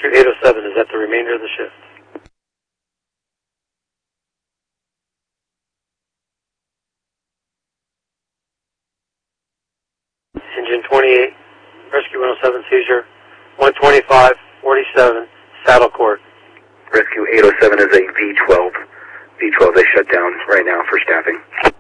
Rescue 807, is that the remainder of the shift? Engine 28, Rescue 107 seizure, 125-47, Saddle Court. Rescue 807 is a V12. V12, they shut down right now for staffing.